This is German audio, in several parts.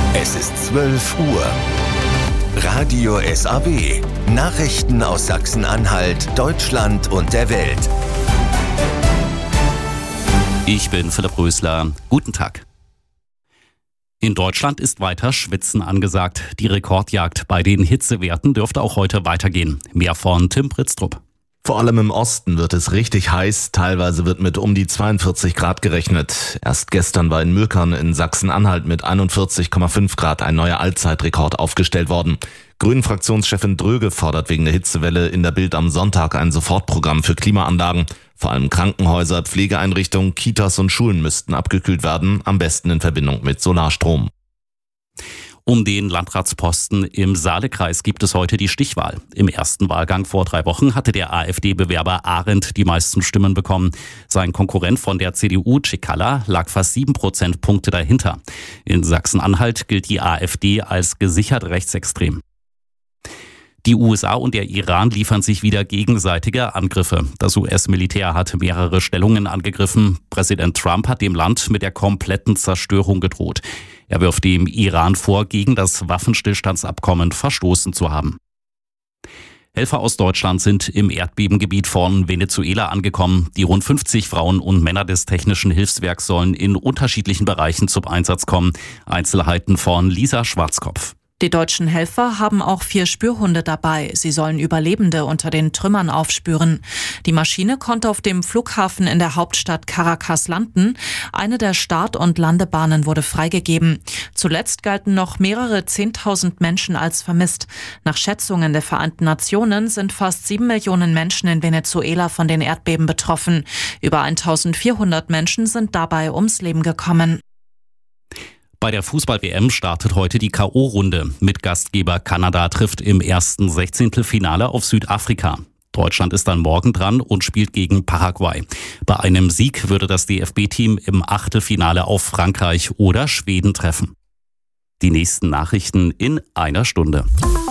Es ist 12 Uhr. Radio SAW. Nachrichten aus Sachsen-Anhalt, Deutschland und der Welt. Ich bin Philipp Rösler. Guten Tag. In Deutschland ist weiter Schwitzen angesagt. Die Rekordjagd bei den Hitzewerten dürfte auch heute weitergehen. Mehr von Tim Pritztrup. Vor allem im Osten wird es richtig heiß, teilweise wird mit um die 42 Grad gerechnet. Erst gestern war in Mülkern in Sachsen-Anhalt mit 41,5 Grad ein neuer Allzeitrekord aufgestellt worden. Grünen-Fraktionschefin Dröge fordert wegen der Hitzewelle in der Bild am Sonntag ein Sofortprogramm für Klimaanlagen. Vor allem Krankenhäuser, Pflegeeinrichtungen, Kitas und Schulen müssten abgekühlt werden, am besten in Verbindung mit Solarstrom. Um den Landratsposten im Saalekreis gibt es heute die Stichwahl. Im ersten Wahlgang vor 3 Wochen hatte der AfD-Bewerber Arendt die meisten Stimmen bekommen. Sein Konkurrent von der CDU, Cicala, lag fast 7 Prozentpunkte dahinter. In Sachsen-Anhalt gilt die AfD als gesichert rechtsextrem. Die USA und der Iran liefern sich wieder gegenseitige Angriffe. Das US-Militär hat mehrere Stellungen angegriffen. Präsident Trump hat dem Land mit der kompletten Zerstörung gedroht. Er wirft dem Iran vor, gegen das Waffenstillstandsabkommen verstoßen zu haben. Helfer aus Deutschland sind im Erdbebengebiet von Venezuela angekommen. Die rund 50 Frauen und Männer des Technischen Hilfswerks sollen in unterschiedlichen Bereichen zum Einsatz kommen. Einzelheiten von Lisa Schwarzkopf. Die deutschen Helfer haben auch 4 Spürhunde dabei. Sie sollen Überlebende unter den Trümmern aufspüren. Die Maschine konnte auf dem Flughafen in der Hauptstadt Caracas landen. Eine der Start- und Landebahnen wurde freigegeben. Zuletzt galten noch mehrere 10.000 Menschen als vermisst. Nach Schätzungen der Vereinten Nationen sind fast 7 Millionen Menschen in Venezuela von den Erdbeben betroffen. Über 1.400 Menschen sind dabei ums Leben gekommen. Bei der Fußball-WM startet heute die K.O.-Runde. Mitgastgeber Kanada trifft im ersten 16. auf Südafrika. Deutschland ist dann morgen dran und spielt gegen Paraguay. Bei einem Sieg würde das DFB-Team im Achtelfinale auf Frankreich oder Schweden treffen. Die nächsten Nachrichten in einer Stunde.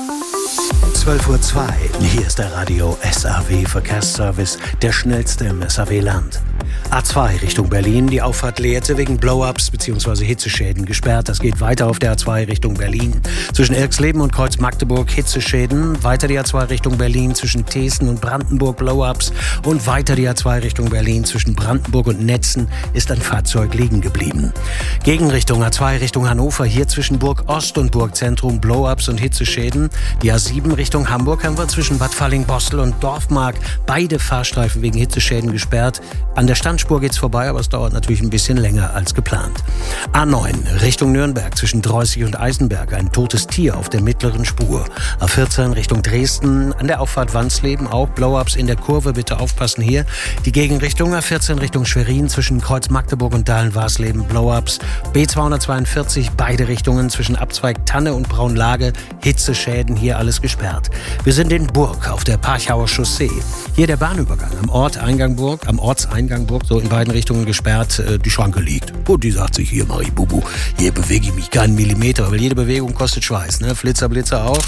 12:02 Uhr. Hier ist der Radio SAW Verkehrsservice, der schnellste im SAW-Land. A2 Richtung Berlin, die Auffahrt Lehrte wegen Blow-ups bzw. Hitzeschäden gesperrt. Das geht weiter auf der A2 Richtung Berlin. Zwischen Irxleben und Kreuz Magdeburg Hitzeschäden. Weiter die A2 Richtung Berlin zwischen Thesen und Brandenburg Blow-ups. Und weiter die A2 Richtung Berlin zwischen Brandenburg und Netzen ist ein Fahrzeug liegen geblieben. Gegenrichtung A2 Richtung Hannover, hier zwischen Burg Ost und Burg Zentrum Blow-ups und Hitzeschäden. Die A7 Richtung Hamburg haben wir zwischen Bad Falling-Bostel und Dorfmark beide Fahrstreifen wegen Hitzeschäden gesperrt. An der Standspur geht's vorbei, aber es dauert natürlich ein bisschen länger als geplant. A9 Richtung Nürnberg zwischen Dreußig und Eisenberg, ein totes Tier auf der mittleren Spur. A14 Richtung Dresden, an der Auffahrt Wansleben auch Blow-ups in der Kurve, bitte aufpassen hier. Die Gegenrichtung A14 Richtung Schwerin zwischen Kreuz Magdeburg und Dahlen-Warsleben Blow-ups. B242 beide Richtungen zwischen Abzweig Tanne und Braunlage, Hitzeschäden, hier alles gesperrt. Wir sind in Burg auf der Parchauer Chaussee. Hier der Bahnübergang am Ortseingang Burg, so in beiden Richtungen gesperrt, die Schranke liegt. Und die sagt sich, hier mach ich Bubu, hier bewege ich mich keinen Millimeter, weil jede Bewegung kostet Schweiß, ne? Flitzer, Blitzer auch.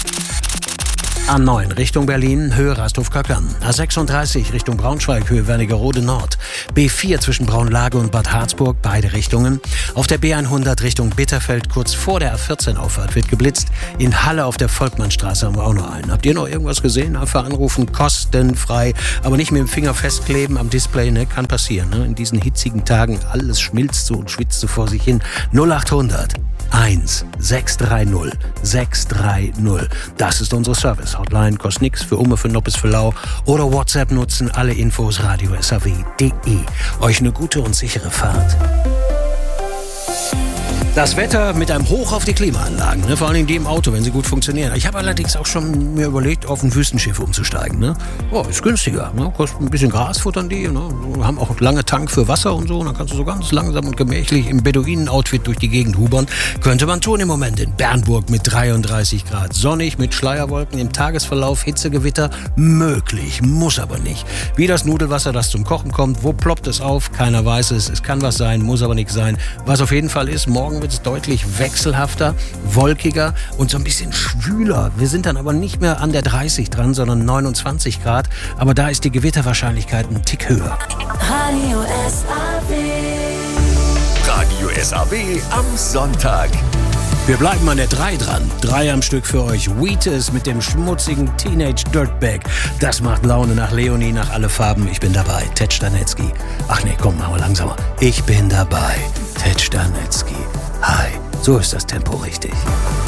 A9 Richtung Berlin, Höhe Rasthof-Kackern. A36 Richtung Braunschweig, Höhe Wernigerode Nord. B4 zwischen Braunlage und Bad Harzburg, beide Richtungen. Auf der B100 Richtung Bitterfeld, kurz vor der A14-Auffahrt, wird geblitzt. In Halle auf der Volkmannstraße haben wir auch noch einen. Habt ihr noch irgendwas gesehen? Einfach anrufen, kostenfrei. Aber nicht mit dem Finger festkleben am Display, ne? Kann passieren, ne? In diesen hitzigen Tagen, alles schmilzt so und schwitzt so vor sich hin. 0800 630 630. Das ist unsere Service-Hotline. Kostet nichts für Umme, für Noppes, für Lau. Oder WhatsApp nutzen. Alle Infos radio-saw.de. Euch eine gute und sichere Fahrt. Das Wetter mit einem Hoch auf die Klimaanlagen, ne? Vor allem die im Auto, wenn sie gut funktionieren. Ich habe allerdings auch schon mir überlegt, auf ein Wüstenschiff umzusteigen. Ne? Oh, ist günstiger, ne? Kostet ein bisschen Gras, futtern die. Ne? Haben auch lange Tank für Wasser und so. Und dann kannst du so ganz langsam und gemächlich im Beduinen-Outfit durch die Gegend hubern. Könnte man tun im Moment in Bernburg mit 33 Grad. Sonnig mit Schleierwolken, im Tagesverlauf Hitzegewitter möglich, muss aber nicht. Wie das Nudelwasser, das zum Kochen kommt, wo ploppt es auf? Keiner weiß es. Es kann was sein, muss aber nichts sein. Was auf jeden Fall ist, morgen wird es deutlich wechselhafter, wolkiger und so ein bisschen schwüler. Wir sind dann aber nicht mehr an der 30 dran, sondern 29 Grad. Aber da ist die Gewitterwahrscheinlichkeit ein Tick höher. Radio SAW. Radio SAW am Sonntag. Wir bleiben an der 3 dran. 3 am Stück für euch. Wheatus mit dem schmutzigen Teenage Dirtbag. Das macht Laune nach Leonie, nach alle Farben. Ich bin dabei. Ted Stanetzky. Ach nee, komm, machen wir langsamer. Ich bin dabei. Ted Stanetzky. Hi. So ist das Tempo richtig.